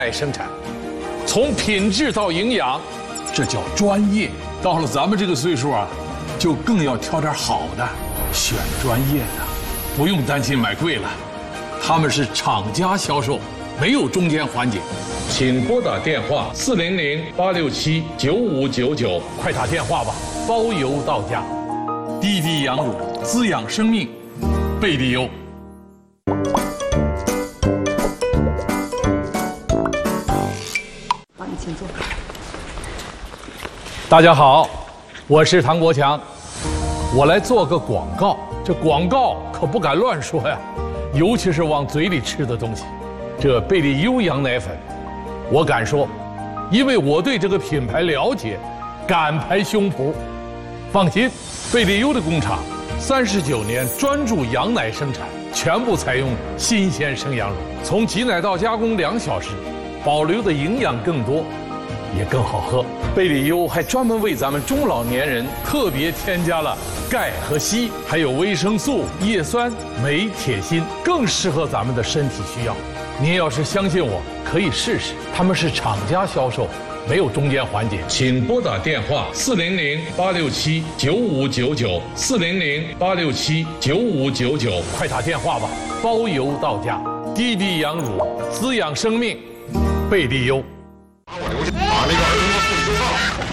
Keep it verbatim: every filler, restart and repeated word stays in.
奶生产，从品质到营养， 这叫专业。到了咱们这个岁数啊，就更要挑点好的，选专业的，不用担心买贵了。他们是厂家销售，没有中间环节。 请拨打电话四零零八六七九五九九，快打电话吧，包邮到家。 滴滴羊乳滋养生命，贝利优。 好，你请坐。 大家好，我是唐国强，我来做个广告。这广告可不敢乱说呀，尤其是往嘴里吃的东西。这贝利优羊奶粉，我敢说，因为我对这个品牌了解，敢拍胸脯。放心，贝利优的工厂三十九年专注羊奶生产，全部采用新鲜生羊乳，从挤奶到加工两小时，保留的营养更多，也更好喝。贝利优还专门为咱们中老年人特别添加了钙和硒，还有维生素、叶酸、镁、铁、锌，更适合咱们的身体需要。您要是相信我，可以试试。他们是厂家销售，没有中间环节。请拨打电话四零零八六七九五九九，四零零八六七九五九九，快打电话吧，包邮到家。滴滴羊乳滋养生命，贝利优。 把我留下，把那个儿童的妇女介绍。